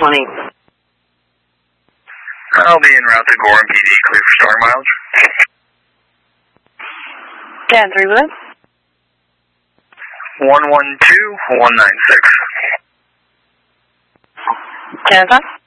20. I'll be en route to Gorham PD, clear for starting mileage. 10-3 with it. 112196. 10 o'clock.